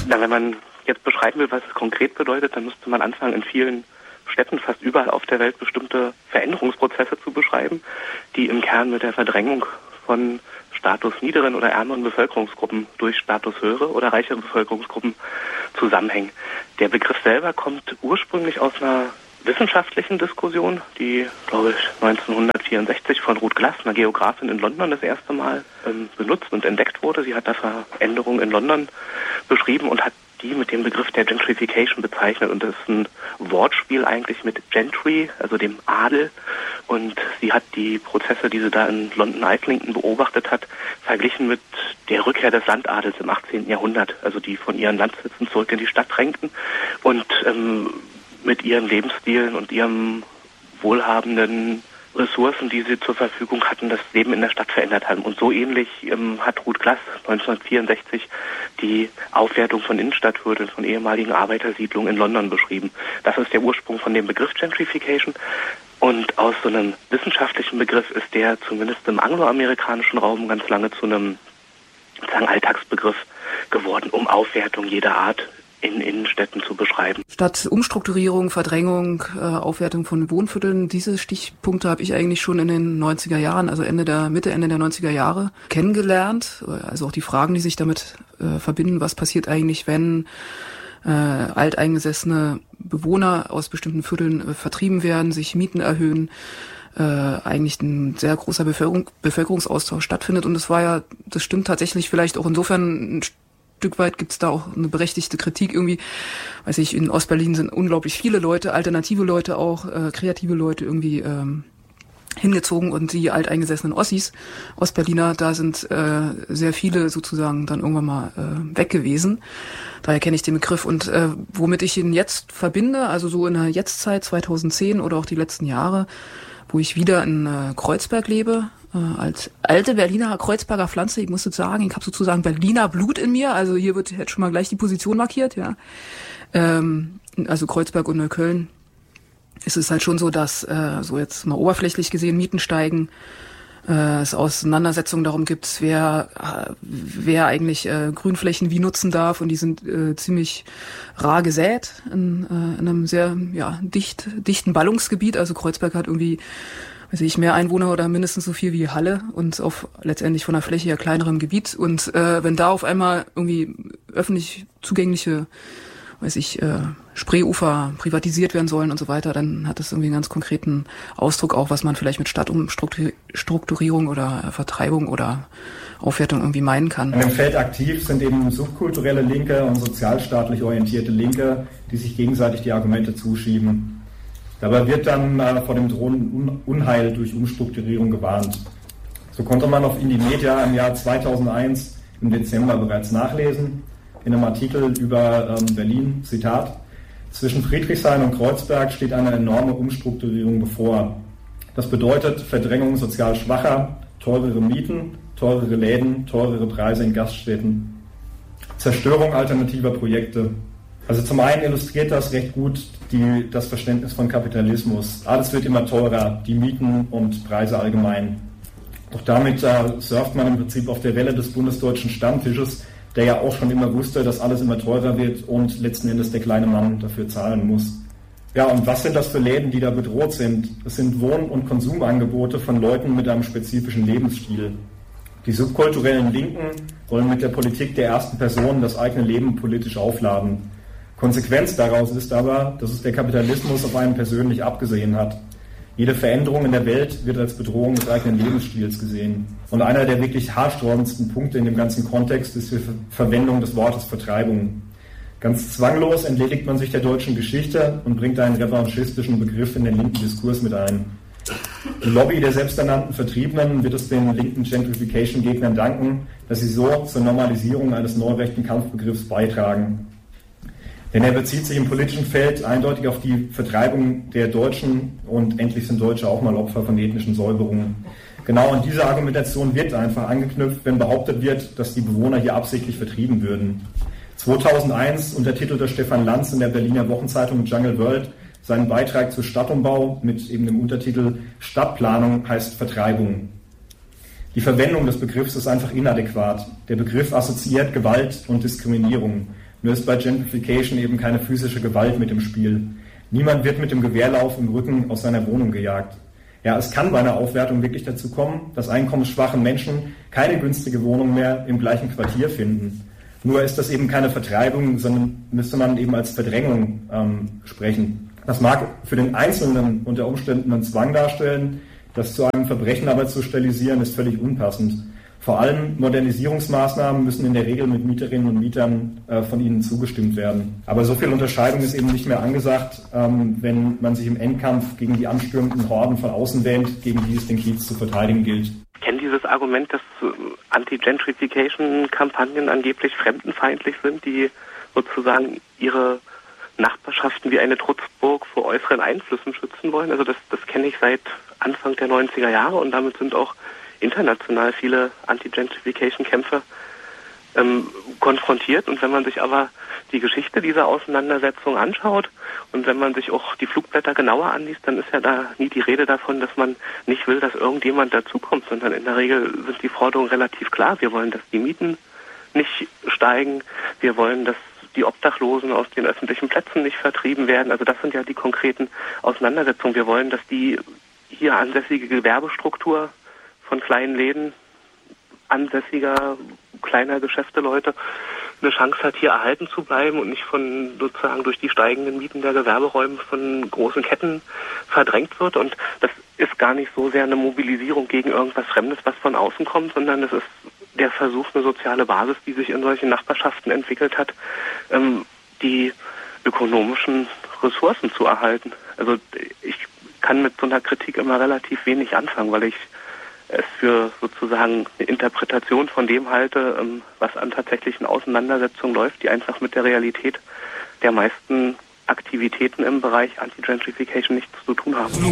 Na, wenn man jetzt beschreiben will, was es konkret bedeutet, dann müsste man anfangen, in vielen Städten fast überall auf der Welt bestimmte Veränderungsprozesse zu beschreiben, die im Kern mit der Verdrängung von statusniederen oder ärmeren Bevölkerungsgruppen durch statushöhere oder reichere Bevölkerungsgruppen zusammenhängen. Der Begriff selber kommt ursprünglich aus einer wissenschaftlichen Diskussion, die, glaube ich, 1964 von Ruth Glass, einer Geografin in London, das erste Mal benutzt und entdeckt wurde. Sie hat da Veränderungen in London beschrieben und hat die mit dem Begriff der Gentrification bezeichnet. Und das ist ein Wortspiel eigentlich mit Gentry, also dem Adel. Und sie hat die Prozesse, die sie da in London-Islington beobachtet hat, verglichen mit der Rückkehr des Landadels im 18. Jahrhundert, also die von ihren Landsitzen zurück in die Stadt drängten und mit ihren Lebensstilen und ihrem wohlhabenden Ressourcen, die sie zur Verfügung hatten, das Leben in der Stadt verändert haben. Und so ähnlich hat Ruth Glass 1964 die Aufwertung von Innenstadtvierteln, von ehemaligen Arbeitersiedlungen in London beschrieben. Das ist der Ursprung von dem Begriff Gentrification. Und aus so einem wissenschaftlichen Begriff ist der zumindest im angloamerikanischen Raum ganz lange zu einem sozusagen Alltagsbegriff geworden, um Aufwertung jeder Art in Innenstädten zu beschreiben. Statt Umstrukturierung, Verdrängung, Aufwertung von Wohnvierteln, diese Stichpunkte habe ich eigentlich schon in den 90er Jahren, also Ende der 90er Jahre kennengelernt. Also auch die Fragen, die sich damit verbinden, was passiert eigentlich, wenn alteingesessene Bewohner aus bestimmten Vierteln vertrieben werden, sich Mieten erhöhen, eigentlich ein sehr großer Bevölkerungsaustausch stattfindet. Und das stimmt tatsächlich vielleicht auch insofern ein Stück weit gibt's da auch eine berechtigte Kritik irgendwie. Weiß ich, in Ostberlin sind unglaublich viele Leute, alternative Leute auch, kreative Leute irgendwie hingezogen und die alteingesessenen Ossis, Ostberliner, da sind sehr viele sozusagen dann irgendwann mal weg gewesen. Daher kenne ich den Begriff und womit ich ihn jetzt verbinde, also so in der Jetztzeit 2010 oder auch die letzten Jahre, wo ich wieder in Kreuzberg lebe, als alte Berliner Kreuzberger Pflanze. Ich muss sagen, ich habe sozusagen Berliner Blut in mir, also hier wird jetzt schon mal gleich die Position markiert, ja. Also Kreuzberg und Neukölln. Es ist halt schon so, dass so jetzt mal oberflächlich gesehen Mieten steigen, es Auseinandersetzungen darum gibt, wer eigentlich Grünflächen wie nutzen darf, und die sind ziemlich rar gesät in einem sehr dichten Ballungsgebiet. Also Kreuzberg hat irgendwie, weiß ich, mehr Einwohner oder mindestens so viel wie Halle und auf letztendlich von der Fläche her kleinerem Gebiet. Und wenn da auf einmal irgendwie öffentlich zugängliche, weiß ich, Spreeufer privatisiert werden sollen und so weiter, dann hat das irgendwie einen ganz konkreten Ausdruck auch, was man vielleicht mit Stadtumstrukturierung oder Vertreibung oder Aufwertung irgendwie meinen kann. An dem Feld aktiv sind eben subkulturelle Linke und sozialstaatlich orientierte Linke, die sich gegenseitig die Argumente zuschieben. Dabei wird dann vor dem drohenden Unheil durch Umstrukturierung gewarnt. So konnte man auf Indymedia im Jahr 2001 im Dezember bereits nachlesen, in einem Artikel über Berlin, Zitat: Zwischen Friedrichshain und Kreuzberg steht eine enorme Umstrukturierung bevor. Das bedeutet Verdrängung sozial Schwacher, teurere Mieten, teurere Läden, teurere Preise in Gaststätten, Zerstörung alternativer Projekte. Also zum einen illustriert das recht gut das Verständnis von Kapitalismus. Alles wird immer teurer, die Mieten und Preise allgemein. Doch damit surft man im Prinzip auf der Welle des bundesdeutschen Stammtisches, der ja auch schon immer wusste, dass alles immer teurer wird und letzten Endes der kleine Mann dafür zahlen muss. Ja, und was sind das für Läden, die da bedroht sind? Es sind Wohn- und Konsumangebote von Leuten mit einem spezifischen Lebensstil. Die subkulturellen Linken wollen mit der Politik der ersten Person das eigene Leben politisch aufladen. Konsequenz daraus ist aber, dass es der Kapitalismus auf einen persönlich abgesehen hat. Jede Veränderung in der Welt wird als Bedrohung des eigenen Lebensstils gesehen. Und einer der wirklich haarsträubendsten Punkte in dem ganzen Kontext ist die Verwendung des Wortes Vertreibung. Ganz zwanglos entledigt man sich der deutschen Geschichte und bringt einen revanchistischen Begriff in den linken Diskurs mit ein. Die Lobby der selbsternannten Vertriebenen wird es den linken Gentrification-Gegnern danken, dass sie so zur Normalisierung eines neurechten Kampfbegriffs beitragen. Denn er bezieht sich im politischen Feld eindeutig auf die Vertreibung der Deutschen, und endlich sind Deutsche auch mal Opfer von ethnischen Säuberungen. Genau an diese Argumentation wird einfach angeknüpft, wenn behauptet wird, dass die Bewohner hier absichtlich vertrieben würden. 2001 untertitelte Stefan Lanz in der Berliner Wochenzeitung Jungle World seinen Beitrag zu Stadtumbau mit eben dem Untertitel Stadtplanung heißt Vertreibung. Die Verwendung des Begriffs ist einfach inadäquat. Der Begriff assoziiert Gewalt und Diskriminierung. Nur ist bei Gentrification eben keine physische Gewalt mit im Spiel. Niemand wird mit dem Gewehrlauf im Rücken aus seiner Wohnung gejagt. Ja, es kann bei einer Aufwertung wirklich dazu kommen, dass einkommensschwache Menschen keine günstige Wohnung mehr im gleichen Quartier finden. Nur ist das eben keine Vertreibung, sondern müsste man eben als Verdrängung sprechen. Das mag für den Einzelnen unter Umständen einen Zwang darstellen, das zu einem Verbrechen aber zu stilisieren, ist völlig unpassend. Vor allem Modernisierungsmaßnahmen müssen in der Regel mit Mieterinnen und Mietern von ihnen zugestimmt werden. Aber so viel Unterscheidung ist eben nicht mehr angesagt, wenn man sich im Endkampf gegen die anstürmenden Horden von außen wähnt, gegen die es den Kiez zu verteidigen gilt. Ich kenne dieses Argument, dass Anti-Gentrification-Kampagnen angeblich fremdenfeindlich sind, die sozusagen ihre Nachbarschaften wie eine Trutzburg vor äußeren Einflüssen schützen wollen. Also das kenne ich seit Anfang der 90er Jahre und damit sind auch international viele Anti-Gentrification-Kämpfe konfrontiert. Und wenn man sich aber die Geschichte dieser Auseinandersetzung anschaut und wenn man sich auch die Flugblätter genauer anliest, dann ist ja da nie die Rede davon, dass man nicht will, dass irgendjemand dazukommt, sondern in der Regel sind die Forderungen relativ klar. Wir wollen, dass die Mieten nicht steigen. Wir wollen, dass die Obdachlosen aus den öffentlichen Plätzen nicht vertrieben werden. Also das sind ja die konkreten Auseinandersetzungen. Wir wollen, dass die hier ansässige Gewerbestruktur von kleinen Läden, ansässiger, kleiner Geschäfteleute eine Chance hat, hier erhalten zu bleiben und nicht von sozusagen durch die steigenden Mieten der Gewerberäume von großen Ketten verdrängt wird. Und das ist gar nicht so sehr eine Mobilisierung gegen irgendwas Fremdes, was von außen kommt, sondern es ist der Versuch, eine soziale Basis, die sich in solchen Nachbarschaften entwickelt hat, die ökonomischen Ressourcen zu erhalten. Also ich kann mit so einer Kritik immer relativ wenig anfangen, weil ich es für sozusagen eine Interpretation von dem halte, was an tatsächlichen Auseinandersetzungen läuft, die einfach mit der Realität der meisten Aktivitäten im Bereich Anti-Gentrification nichts zu tun haben.